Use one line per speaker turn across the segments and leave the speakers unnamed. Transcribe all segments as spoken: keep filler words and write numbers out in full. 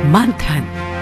मंथन।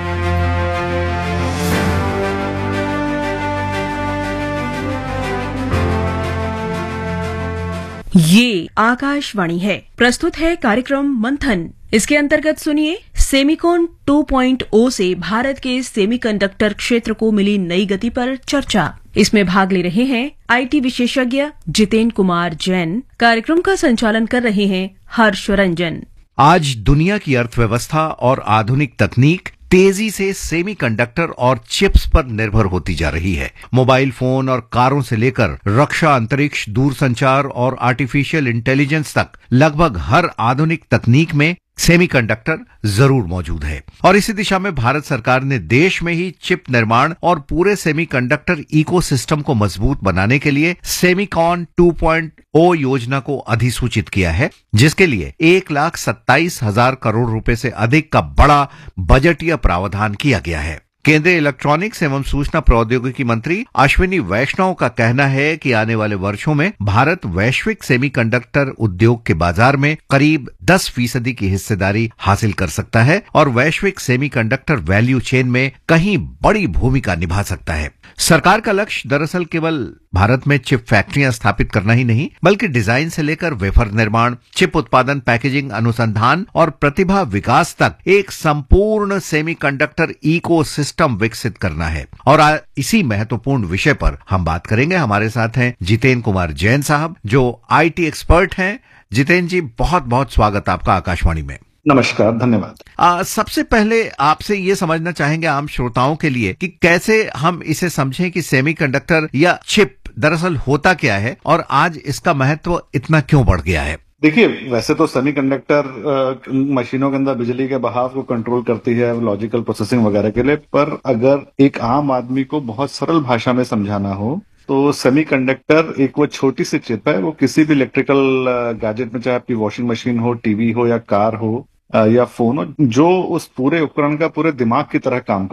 ये आकाशवाणी है। प्रस्तुत है कार्यक्रम मंथन। इसके अंतर्गत सुनिए, सेमिकॉन टू पॉइंट ओ से भारत के सेमीकंडक्टर क्षेत्र को मिली नई गति पर चर्चा। इसमें भाग ले रहे हैं आईटी विशेषज्ञ जितेंद्र कुमार जैन। कार्यक्रम का संचालन कर रहे हैं हर्ष रंजन।
आज दुनिया की अर्थव्यवस्था और आधुनिक तकनीक तेजी से सेमीकंडक्टर और चिप्स पर निर्भर होती जा रही है। मोबाइल फोन और कारों से लेकर रक्षा, अंतरिक्ष, दूरसंचार और आर्टिफिशियल इंटेलिजेंस तक लगभग हर आधुनिक तकनीक में सेमीकंडक्टर जरूर मौजूद है। और इसी दिशा में भारत सरकार ने देश में ही चिप निर्माण और पूरे सेमीकंडक्टर इकोसिस्टम को मजबूत बनाने के लिए सेमिकॉन टू पॉइंट ओ योजना को अधिसूचित किया है, जिसके लिए एक लाख सत्ताईस हजार करोड़ रुपए से अधिक का बड़ा बजटीय प्रावधान किया गया है। केंद्रीय इलेक्ट्रॉनिक्स एवं सूचना प्रौद्योगिकी मंत्री अश्विनी वैष्णव का कहना है कि आने वाले वर्षों में भारत वैश्विक सेमीकंडक्टर उद्योग के बाजार में करीब दस फीसदी की हिस्सेदारी हासिल कर सकता है और वैश्विक सेमीकंडक्टर वैल्यू चेन में कहीं बड़ी भूमिका निभा सकता है। सरकार का लक्ष्य दरअसल केवल भारत में चिप फैक्ट्रियां स्थापित करना ही नहीं, बल्कि डिजाइन से लेकर वेफर निर्माण, चिप उत्पादन, पैकेजिंग, अनुसंधान और प्रतिभा विकास तक एक संपूर्ण सेमीकंडक्टर इकोसिस्टम विकसित करना है। और इसी महत्वपूर्ण विषय पर हम बात करेंगे। हमारे साथ हैं जितेंद्र कुमार जैन साहब, जो आईटी एक्सपर्ट हैं। जितेंद्र जी, बहुत बहुत स्वागत आपका आकाशवाणी में।
नमस्कार, धन्यवाद।
आ, सबसे पहले आपसे ये समझना चाहेंगे आम श्रोताओं के लिए कि कैसे हम इसे समझें कि सेमीकंडक्टर या चिप दरअसल होता क्या है और आज इसका महत्व इतना क्यों बढ़ गया है।
देखिए, वैसे तो सेमीकंडक्टर मशीनों के अंदर बिजली के बहाव को कंट्रोल करती है, लॉजिकल प्रोसेसिंग वगैरह के लिए। पर अगर एक आम आदमी को बहुत सरल भाषा में समझाना हो तो सेमीकंडक्टर एक वो छोटी सी चिप है। वो किसी भी इलेक्ट्रिकल गैजेट में, चाहे आपकी वॉशिंग मशीन हो, टीवी हो या कार हो या फोन हो, जो उस पूरे उपकरण का पूरे दिमाग की तरह काम